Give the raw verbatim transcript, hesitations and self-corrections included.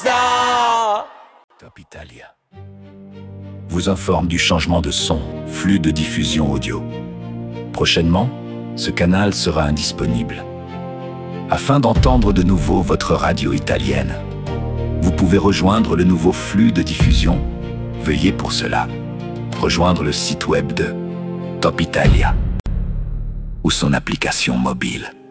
ça. Top Italia vous informe du changement de son, flux de diffusion audio. Prochainement, ce canal sera indisponible. Afin d'entendre de nouveau votre radio italienne, vous pouvez rejoindre le nouveau flux de diffusion. Veuillez pour cela rejoindre le site web de Top Italia ou son application mobile.